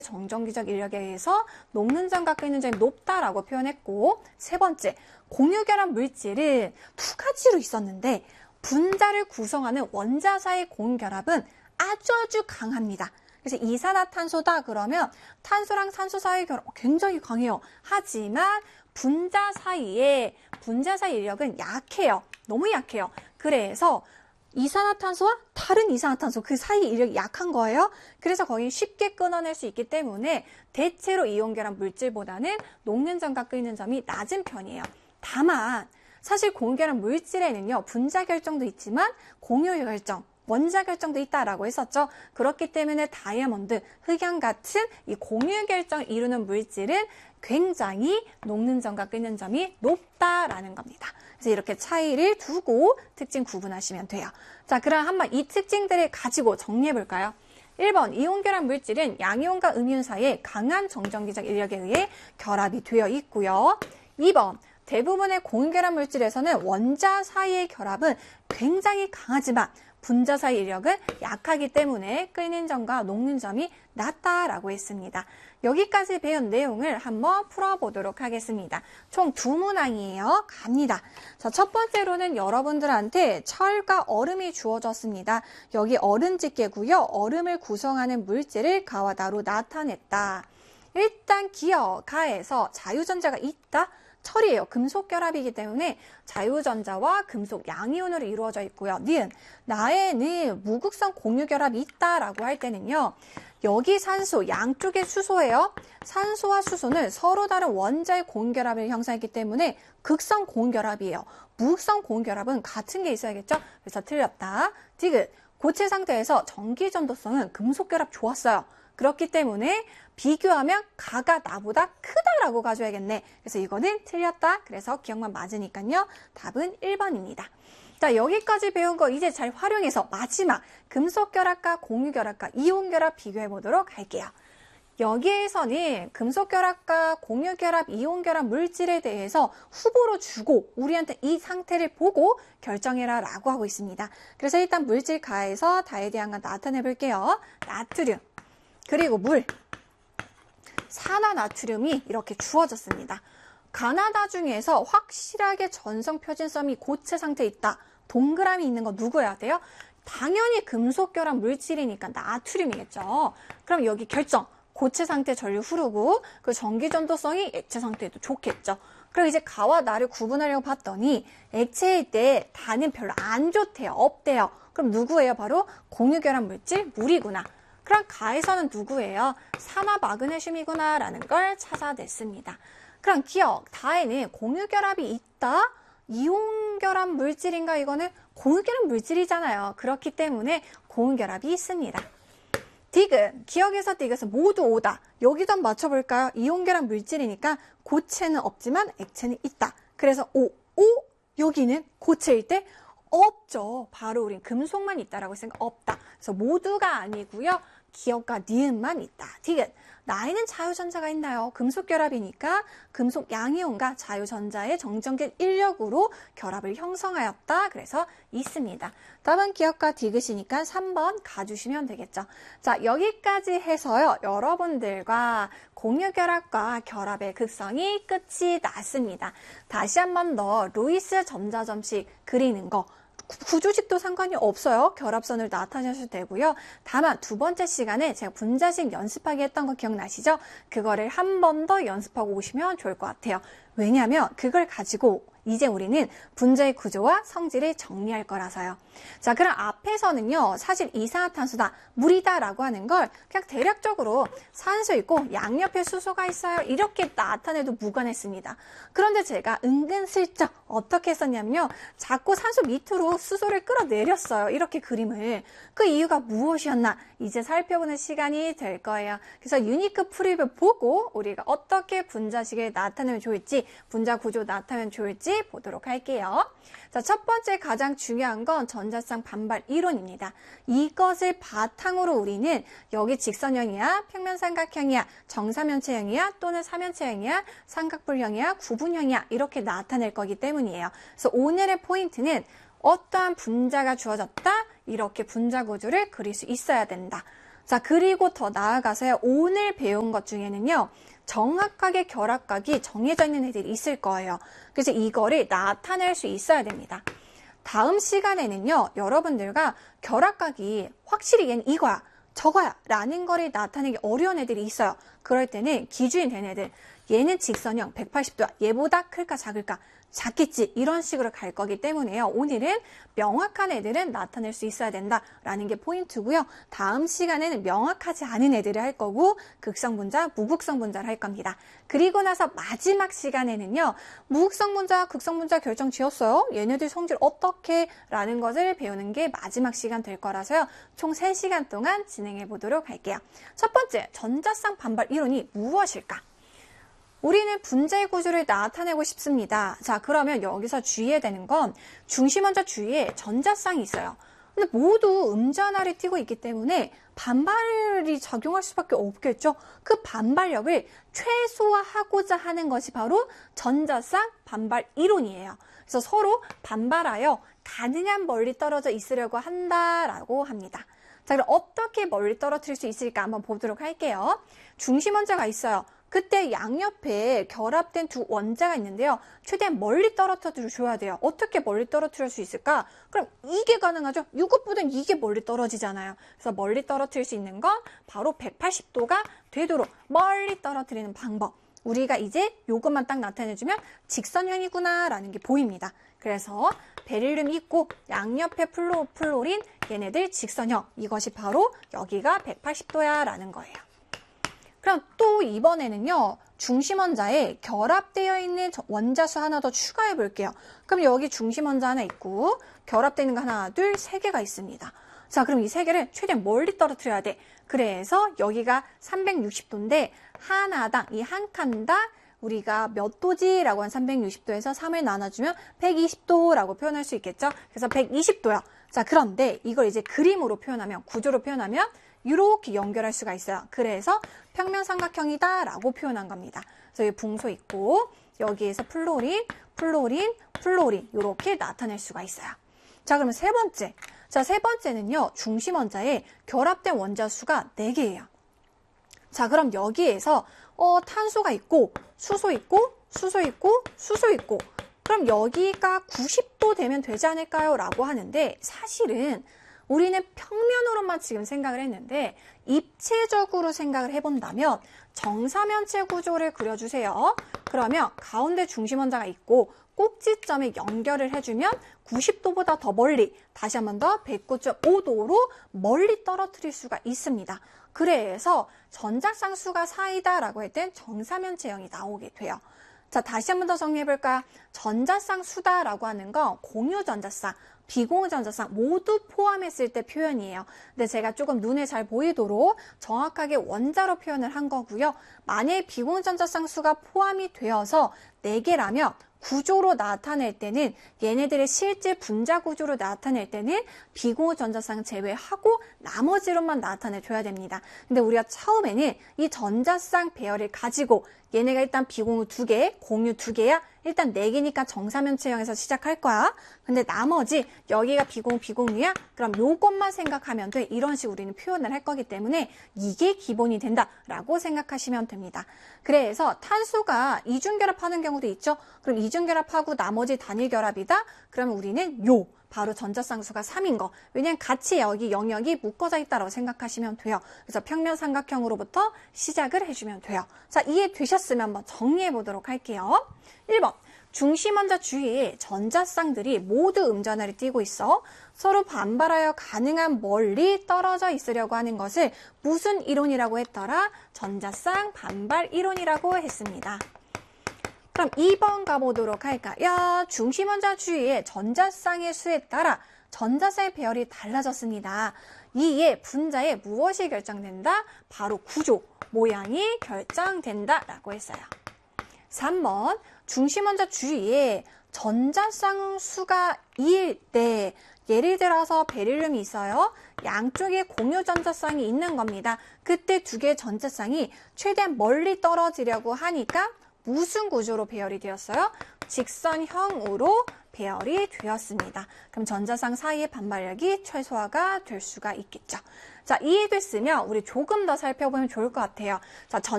정정기적 인력에 의해서 녹는 점과 끓는 점이 높다라고 표현했고, 세 번째, 공유결합 물질은 두 가지로 있었는데 분자를 구성하는 원자 사이 공유결합은 아주 강합니다. 그래서 이산화탄소다 그러면 탄소랑 산소 사이 결합 굉장히 강해요. 하지만 분자 사이 인력은 약해요. 너무 약해요. 그래서 이산화탄소와 다른 이산화탄소 그 사이 인력이 약한 거예요. 그래서 거의 쉽게 끊어낼 수 있기 때문에 대체로 이온결합 물질보다는 녹는 점과 끓는 점이 낮은 편이에요. 다만 사실 공유결합 물질에는요, 분자 결정도 있지만 공유 결정, 원자 결정도 있다라고 했었죠. 그렇기 때문에 다이아몬드, 흑연 같은 이 공유 결정을 이루는 물질은 굉장히 녹는 점과 끓는 점이 높다라는 겁니다. 그래서 이렇게 차이를 두고 특징 구분하시면 돼요. 자, 그럼 한번 이 특징들을 가지고 정리해 볼까요? 1번, 이온결합 물질은 양이온과 음이온 사이에 강한 정정기적 인력에 의해 결합이 되어 있고요. 2번, 대부분의 공유결합 물질에서는 원자 사이의 결합은 굉장히 강하지만 분자 사이 인력은 약하기 때문에 끓는 점과 녹는 점이 낮다라고 했습니다. 여기까지 배운 내용을 한번 풀어보도록 하겠습니다. 총 두 문항이에요. 갑니다. 자, 첫 번째로는 여러분들한테 철과 얼음이 주어졌습니다. 여기 얼음 집게고요. 얼음을 구성하는 물질을 가와 나로 나타냈다. 일단 기억, 가에서 자유전자가 있다. 철이에요. 금속 결합이기 때문에 자유전자와 금속 양이온으로 이루어져 있고요. 니은, 나에는 무극성 공유 결합이 있다라고 할 때는요. 여기 산소, 양쪽에 수소예요. 산소와 수소는 서로 다른 원자의 공유 결합을 형성했기 때문에 극성 공유 결합이에요. 무극성 공유 결합은 같은 게 있어야겠죠? 그래서 틀렸다. 디귿, 고체 상태에서 전기 전도성은 금속 결합 좋았어요. 그렇기 때문에 비교하면 가가 나보다 크다라고 가져야겠네. 그래서 이거는 틀렸다. 그래서 기억만 맞으니까요. 답은 1번입니다. 자, 여기까지 배운 거 이제 잘 활용해서 마지막 금속결합과 공유결합과 이온결합 비교해 보도록 할게요. 여기에서는 금속결합과 공유결합, 이온결합 물질에 대해서 후보로 주고 우리한테 이 상태를 보고 결정해라 라고 하고 있습니다. 그래서 일단 물질 가에서 다에 대한 건 나타내 볼게요. 나트륨, 그리고 물, 산화나트륨이 이렇게 주어졌습니다. 가나다 중에서 확실하게 전성 표준섬이 고체 상태에 있다. 동그라미 있는 거 누구여야 돼요? 당연히 금속결합 물질이니까 나트륨이겠죠. 그럼 여기 결정. 고체 상태 전류 흐르고 그 전기 전도성이 액체 상태에도 좋겠죠. 그리고 이제 가와 나를 구분하려고 봤더니 액체일 때 다는 별로 안 좋대요. 없대요. 그럼 누구예요? 바로 공유결합 물질 물이구나. 그럼 가에서는 누구예요? 산화 마그네슘이구나 라는 걸 찾아냈습니다. 그럼 기억, 다에는 공유결합이 있다? 이온결합 물질인가? 이거는 공유결합 물질이잖아요. 그렇기 때문에 공유결합이 있습니다. 디귿, 기억에서 디귿은 모두 오다. 여기도 한번 맞춰볼까요? 이온결합 물질이니까 고체는 없지만 액체는 있다. 그래서 오, 여기는 고체일 때 없죠. 바로 우린 금속만 있다라고 했으니까 없다. 그래서 모두가 아니고요. 기억과 니은만 있다. 디귿, 나에는 자유전자가 있나요? 금속결합이니까 금속 양이온과 자유전자의 정정된 인력으로 결합을 형성하였다. 그래서 있습니다. 답은 기억과 디귿이니까 3번 가주시면 되겠죠. 자, 여기까지 해서요. 여러분들과 공유결합과 결합의 극성이 끝이 났습니다. 다시 한 번 더 루이스 점자점식 그리는 거 구조식도 상관이 없어요. 결합선을 나타내셔도 되고요. 다만 두 번째 시간에 제가 분자식 연습하기 했던 거 기억나시죠? 그거를 한 번 더 연습하고 오시면 좋을 것 같아요. 왜냐하면 그걸 가지고 이제 우리는 분자의 구조와 성질을 정리할 거라서요. 자, 그럼 앞에서는요. 사실 이산화탄소다, 물이다 라고 하는 걸 그냥 대략적으로 산소 있고 양옆에 수소가 있어요. 이렇게 나타내도 무관했습니다. 그런데 제가 은근슬쩍 어떻게 했었냐면요. 자꾸 산소 밑으로 수소를 끌어내렸어요. 이렇게 그림을. 그 이유가 무엇이었나? 이제 살펴보는 시간이 될 거예요. 그래서 유니크 프리뷰 보고 우리가 어떻게 분자식을 나타내면 좋을지, 분자 구조 나타내면 좋을지 보도록 할게요. 자, 첫 번째 가장 중요한 건 전자쌍 반발 이론입니다. 이것을 바탕으로 우리는 여기 직선형이야, 평면삼각형이야, 정사면체형이야, 또는 삼면체형이야, 삼각뿔형이야, 구분형이야 이렇게 나타낼 거기 때문이에요. 그래서 오늘의 포인트는 어떠한 분자가 주어졌다? 이렇게 분자 구조를 그릴 수 있어야 된다. 자, 그리고 더 나아가서요. 오늘 배운 것 중에는요. 정확하게 결합각이 정해져 있는 애들이 있을 거예요. 그래서 이거를 나타낼 수 있어야 됩니다. 다음 시간에는요. 여러분들과 결합각이 확실히 얘는 이거야, 저거야 라는 거를 나타내기 어려운 애들이 있어요. 그럴 때는 기준이 된 애들, 얘는 직선형 180도야. 얘보다 클까 작을까? 작겠지. 이런 식으로 갈 거기 때문에요. 오늘은 명확한 애들은 나타낼 수 있어야 된다라는 게 포인트고요. 다음 시간에는 명확하지 않은 애들을 할 거고 극성 분자, 무극성 분자를 할 겁니다. 그리고 나서 마지막 시간에는요. 무극성 분자, 극성 분자 결정 지었어요. 얘네들 성질 어떻게? 라는 것을 배우는 게 마지막 시간 될 거라서요. 총 3시간 동안 진행해 보도록 할게요. 첫 번째, 전자쌍 반발 이론이 무엇일까? 우리는 분자의 구조를 나타내고 싶습니다. 자, 그러면 여기서 주의해야 되는 건 중심원자 주위에 전자쌍이 있어요. 근데 모두 음전하를 띠고 있기 때문에 반발이 작용할 수밖에 없겠죠. 그 반발력을 최소화하고자 하는 것이 바로 전자쌍 반발 이론이에요. 그래서 서로 반발하여 가능한 멀리 떨어져 있으려고 한다라고 합니다. 자, 그럼 어떻게 멀리 떨어뜨릴 수 있을까 한번 보도록 할게요. 중심원자가 있어요. 그때 양옆에 결합된 두 원자가 있는데요. 최대한 멀리 떨어뜨려 줘야 돼요. 어떻게 멀리 떨어뜨릴 수 있을까? 그럼 이게 가능하죠. 이것보단 이게 멀리 떨어지잖아요. 그래서 멀리 떨어뜨릴 수 있는 건 바로 180도가 되도록 멀리 떨어뜨리는 방법. 우리가 이제 이것만 딱 나타내주면 직선형이구나 라는 게 보입니다. 그래서 베릴륨이 있고 양옆에 플로린 얘네들 직선형. 이것이 바로 여기가 180도야 라는 거예요. 그럼 또 이번에는요. 중심원자에 결합되어 있는 원자수 하나 더 추가해 볼게요. 그럼 여기 중심원자 하나 있고 결합되어 있는 거 하나, 둘, 3개가 있습니다. 자, 그럼 이 3개를 최대한 멀리 떨어뜨려야 돼. 그래서 여기가 360도인데 하나당 이 한 칸당 우리가 몇 도지라고 한 360도에서 3을 나눠주면 120도라고 표현할 수 있겠죠. 그래서 120도요. 자, 그런데 이걸 이제 그림으로 표현하면, 구조로 표현하면 이렇게 연결할 수가 있어요. 그래서 평면삼각형이다 라고 표현한 겁니다. 그래서 여기 붕소 있고 여기에서 플로린 이렇게 나타낼 수가 있어요. 자, 그러면 세 번째. 자, 세 번째는요. 중심원자에 결합된 원자수가 4개예요. 자, 그럼 여기에서 탄소가 있고 수소 있고 그럼 여기가 90도 되면 되지 않을까요? 라고 하는데 사실은 우리는 평면으로만 지금 생각을 했는데 입체적으로 생각을 해본다면 정사면체 구조를 그려주세요. 그러면 가운데 중심원자가 있고 꼭지점에 연결을 해주면 90도보다 더 멀리, 다시 한 번 더 109.5도로 멀리 떨어뜨릴 수가 있습니다. 그래서 전자쌍수가 4이다라고 할 땐 정사면체형이 나오게 돼요. 자, 다시 한 번 더 정리해볼까요? 전자쌍수다라고 하는 건 공유전자쌍, 비공유전자쌍 모두 포함했을 때 표현이에요. 근데 제가 조금 눈에 잘 보이도록 정확하게 원자로 표현을 한 거고요. 만약에 비공유전자쌍수가 포함이 되어서 4개라면 구조로 나타낼 때는 얘네들의 실제 분자 구조로 나타낼 때는 비공유전자쌍 제외하고 나머지로만 나타내줘야 됩니다. 근데 우리가 처음에는 이 전자쌍 배열을 가지고 얘네가 일단 비공유 2개, 공유 2개야. 일단 4개니까 정사면체형에서 시작할 거야. 근데 나머지 여기가 비공유야? 그럼 요것만 생각하면 돼. 이런 식으로 우리는 표현을 할 거기 때문에 이게 기본이 된다라고 생각하시면 됩니다. 그래서 탄소가 이중결합하는 경우도 있죠. 그럼 이중결합하고 나머지 단일결합이다? 그러면 우리는 바로 전자쌍수가 3인 거. 왜냐면 같이 여기 영역이 묶어져 있다고 생각하시면 돼요. 그래서 평면삼각형으로부터 시작을 해주면 돼요. 자, 이해되셨으면 한번 정리해 보도록 할게요. 1번. 중심원자 주위에 전자쌍들이 모두 음전하를 띠고 있어 서로 반발하여 가능한 멀리 떨어져 있으려고 하는 것을 무슨 이론이라고 했더라? 전자쌍 반발 이론이라고 했습니다. 그럼 2번 가보도록 할까요? 중심원자 주위에 전자쌍의 수에 따라 전자쌍의 배열이 달라졌습니다. 이에 분자에 무엇이 결정된다? 바로 구조, 모양이 결정된다라고 했어요. 3번, 중심원자 주위에 전자쌍 수가 2일 때 예를 들어서 베릴륨이 있어요. 양쪽에 공유 전자쌍이 있는 겁니다. 그때 두 개의 전자쌍이 최대한 멀리 떨어지려고 하니까 무슨 구조로 배열이 되었어요? 직선형으로 배열이 되었습니다. 그럼 전자상 사이의 반발력이 최소화가 될 수가 있겠죠. 자, 이해됐으면 우리 조금 더 살펴보면 좋을 것 같아요. 자,